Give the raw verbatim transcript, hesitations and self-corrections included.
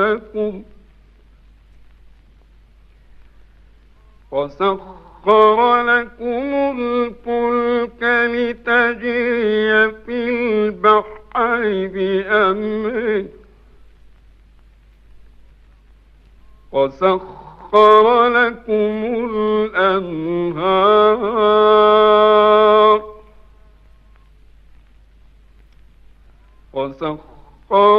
لكم وسخر لكم الفلك لتجري في البحر بأمره وسخر لكم الأنهار وسخر